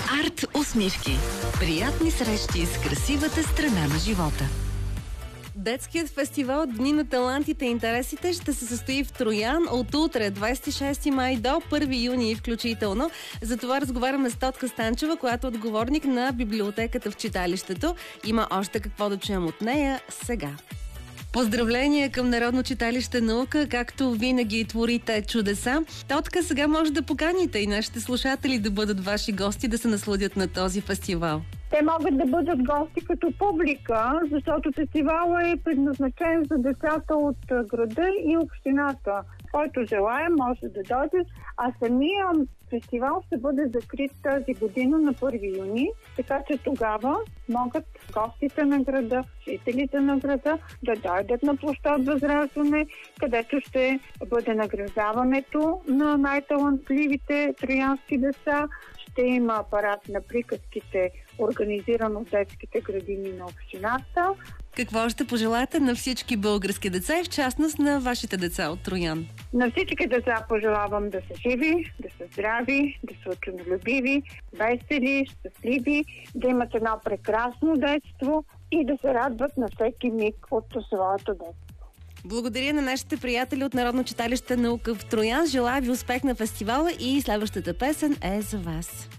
Арт усмивки. Приятни срещи с красивата страна на живота. Детският фестивал Дни на талантите и интересите ще се състои в Троян от утре, 26 май до 1 юни включително. За това разговаряме с Тотка Станчева, която е отговорник на библиотеката в читалището. Има още какво да чуем от нея сега. Поздравления към Народно читалище Наука, както винаги творите чудеса. Тотка, сега може да поканите и нашите слушатели да бъдат ваши гости, да се насладят на този фестивал. Те могат да бъдат гости като публика, защото фестивалът е предназначен за децата от града и общината. Който желая, може да дойде, а самия фестивал ще бъде закрит тази година на 1 юни, така че тогава могат гостите на града, жителите на града да дойдат на площад Възраждане, където ще бъде награждаването на най-талантливите троянски деца. Ще има апарат на приказките, организиран от детските градини на общината. Какво ще пожелаете на всички български деца и в частност на вашите деца от Троян? На всички деца пожелавам да са живи, да са здрави, да са ученолюбиви, весели, щастливи, да имат едно прекрасно детство и да се радват на всеки миг от своето детство. Благодаря на нашите приятели от Народно читалище Наука в Троян. Желая ви успех на фестивала и следващата песен е за вас.